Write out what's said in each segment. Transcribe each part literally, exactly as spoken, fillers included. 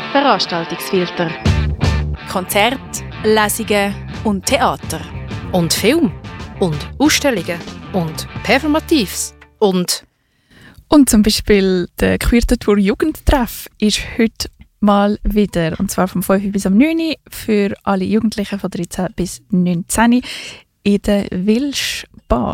Veranstaltungsfilter. Konzerte, Lesungen und Theater. Und Film. Und Ausstellungen. Und Performatives. Und... Und zum Beispiel der Queertour Jugendtreff ist heute mal wieder, und zwar vom fünf bis am neun für alle Jugendlichen von dreizehn bis neunzehn in der Wilsch Bar.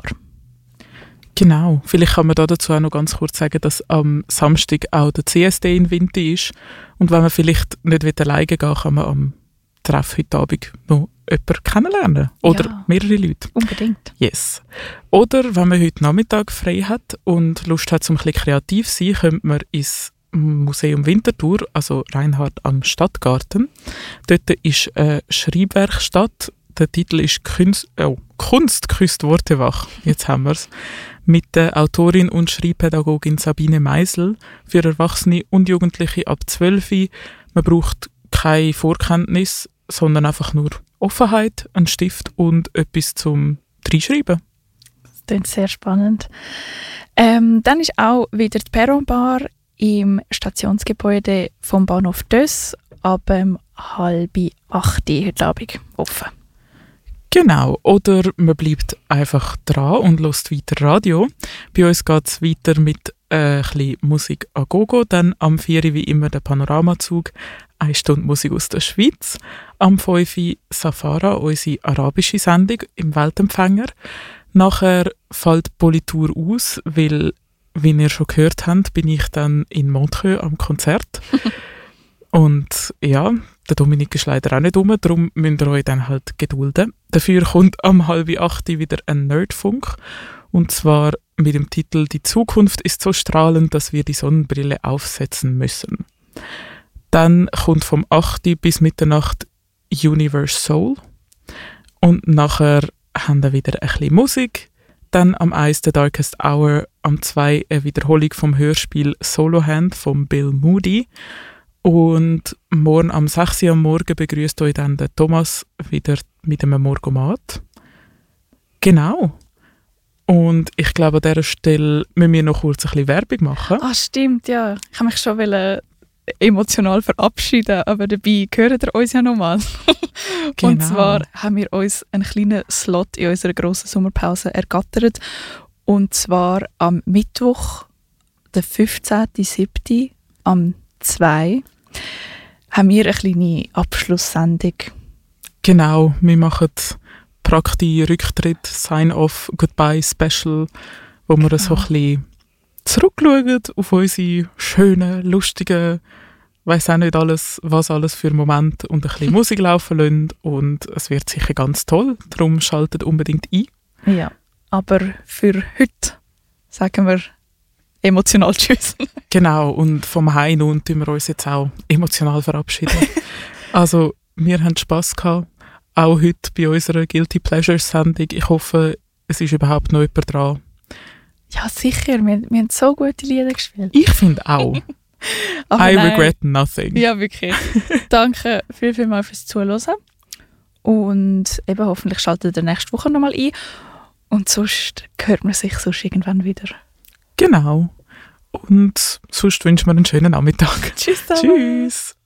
Genau, vielleicht kann man da dazu auch noch ganz kurz sagen, dass am Samstag auch der C S D in Winti ist. Und wenn man vielleicht nicht alleine gehen will, kann man am Treff heute Abend noch jemanden kennenlernen. Oder Ja, mehrere Leute. Unbedingt. Yes. Oder wenn man heute Nachmittag frei hat und Lust hat, um ein bisschen kreativ zu sein, könnte man ins Museum Winterthur, also Reinhard am Stadtgarten. Dort ist eine Schreibwerkstatt. Der Titel ist Kunst, oh, Kunst küsst Wortewach. Jetzt haben wir es. Mit der Autorin und Schreibpädagogin Sabine Meisel für Erwachsene und Jugendliche ab zwölf. Man braucht keine Vorkenntnis, sondern einfach nur Offenheit, einen Stift und etwas zum Reinschreiben. Das klingt sehr spannend. Ähm, dann ist auch wieder die Perron-Bar im Stationsgebäude vom Bahnhof Döss ab um, halb acht heute Abend offen. Genau, oder man bleibt einfach dran und hört weiter Radio. Bei uns geht es weiter mit äh, ein bisschen Musik a Gogo, dann am vier wie immer der Panoramazug, eine Stunde Musik aus der Schweiz, am fünf Safara, unsere arabische Sendung im Weltempfänger. Nachher fällt Politur aus, weil, wie ihr schon gehört habt, bin ich dann in Montreux am Konzert. Und ja, der Dominik ist leider auch nicht rum, darum müsst ihr euch dann halt gedulden. Dafür kommt am halb acht wieder ein Nerdfunk. Und zwar mit dem Titel «Die Zukunft ist so strahlend, dass wir die Sonnenbrille aufsetzen müssen». Dann kommt vom acht bis Mitternacht «Universe Soul». Und nachher haben wir wieder ein bisschen Musik. Dann am eins «The Darkest Hour», am zwei eine Wiederholung vom Hörspiel «Solo Hand» von Bill Moody. Und morgen am sechs Uhr am Morgen begrüßt euch dann der Thomas wieder mit einem Morgomat. Genau. Und ich glaube, an dieser Stelle müssen wir noch kurz ein bisschen Werbung machen. Ah, stimmt, ja. Ich habe mich schon wollen emotional verabschieden, aber dabei hören ihr uns ja nochmal. Genau. Und zwar haben wir uns einen kleinen Slot in unserer grossen Sommerpause ergattert. Und zwar am Mittwoch, den fünfzehnten siebten am zwei haben wir eine kleine Abschlusssendung. Genau, wir machen Prakti, Rücktritt, Sign-off, Goodbye Special, wo wir genau. so ein bisschen zurückschauen auf unsere schönen, lustigen, weiss auch nicht alles, was alles für Momente und ein bisschen Musik laufen lassen. Und es wird sicher ganz toll, darum schaltet unbedingt ein. Ja, aber für heute sagen wir emotional tschüss. Genau, und vom Heim und tun wir uns jetzt auch emotional verabschieden. Also, wir haben Spass gehabt, auch heute bei unserer Guilty Pleasures Sendung. Ich hoffe, es ist überhaupt noch jemand dran. Ja, sicher. Wir, wir haben so gute Lieder gespielt. Ich finde auch. I nein. regret nothing. Ja, wirklich. Danke viel, viel mal fürs Zuhören. Und eben hoffentlich schaltet ihr nächste Woche nochmal ein. Und sonst hört man sich sonst irgendwann wieder. Genau. Und sonst wünschen wir einen schönen Nachmittag. Tschüss. Tschüss.